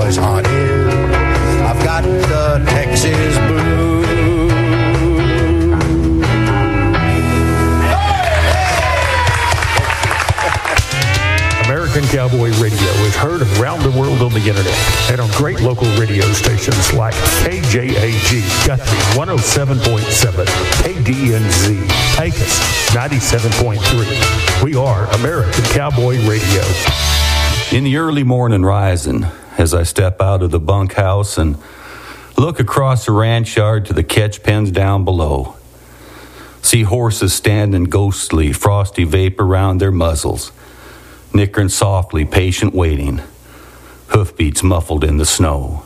boys on in. I've got the Texas blues. American Cowboy Radio is heard around the world on the internet and on great local radio stations like KJAG, Guthrie 107.7, KDNZ, Pecos 97.3. We are American Cowboy Radio. In the early morning rising, as I step out of the bunkhouse and look across the ranch yard to the catch pens down below, see horses standing ghostly, frosty vapor around their muzzles, nickering softly, patient waiting, hoofbeats muffled in the snow.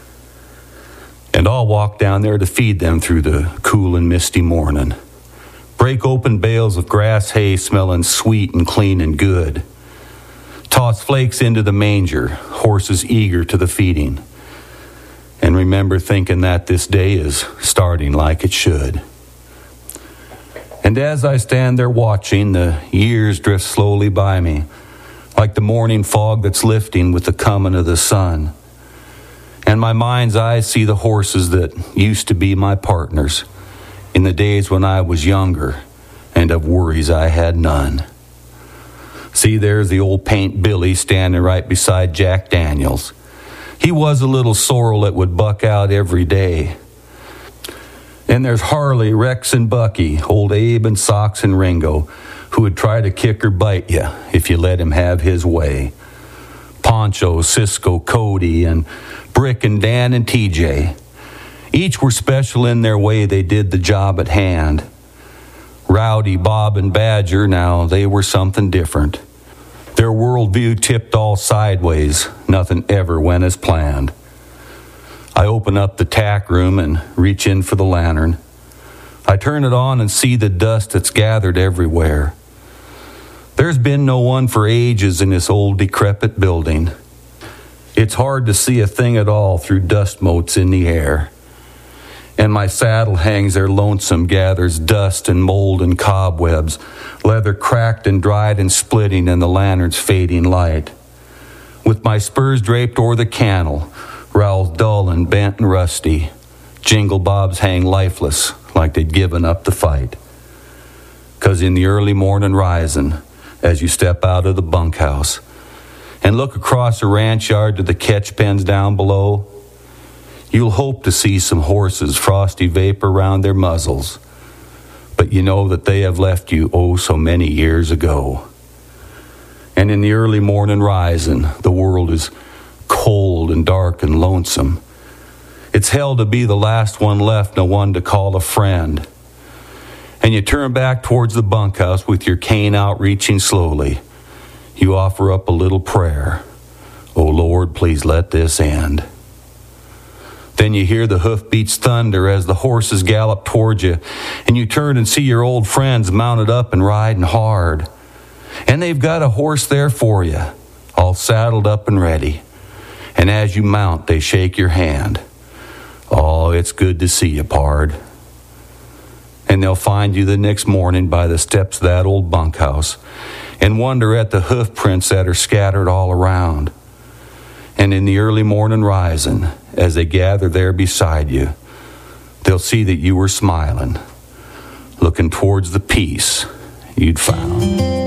And I'll walk down there to feed them through the cool and misty morning. Break open bales of grass hay smelling sweet and clean and good. Toss flakes into the manger, horses eager to the feeding. And remember thinking that this day is starting like it should. And as I stand there watching, the years drift slowly by me, like the morning fog that's lifting with the coming of the sun. And my mind's eye see the horses that used to be my partners in the days when I was younger and of worries I had none. See, there's the old Paint Billy standing right beside Jack Daniels. He was a little sorrel that would buck out every day. And there's Harley, Rex, and Bucky, old Abe and Sox and Ringo, who would try to kick or bite you if you let him have his way. Poncho, Cisco, Cody, and Brick and Dan and TJ. Each were special in their way. They did the job at hand. Rowdy, Bob, and Badger, now they were something different. Their worldview tipped all sideways. Nothing ever went as planned. I open up the tack room and reach in for the lantern. I turn it on and see the dust that's gathered everywhere. There's been no one for ages in this old decrepit building. It's hard to see a thing at all through dust motes in the air. And my saddle hangs there lonesome, gathers dust and mold and cobwebs, leather cracked and dried and splitting in the lantern's fading light. With my spurs draped o'er the cantle, rowels dull and bent and rusty, jingle bobs hang lifeless like they'd given up the fight. 'Cause in the early morning rising, as you step out of the bunkhouse and look across the ranch yard to the catch pens down below, you'll hope to see some horses, frosty vapor around their muzzles, but you know that they have left you oh so many years ago. And in the early morning rising, the world is cold and dark and lonesome. It's hell to be the last one left, no one to call a friend. And you turn back towards the bunkhouse with your cane out reaching slowly. You offer up a little prayer. Oh Lord, please let this end. Then you hear the hoofbeats thunder as the horses gallop toward you, and you turn and see your old friends mounted up and riding hard. And they've got a horse there for you, all saddled up and ready. And as you mount, they shake your hand. Oh, it's good to see you, pard. And they'll find you the next morning by the steps of that old bunkhouse and wonder at the hoof prints that are scattered all around. And in the early morning rising, as they gather there beside you, they'll see that you were smiling, looking towards the peace you'd found.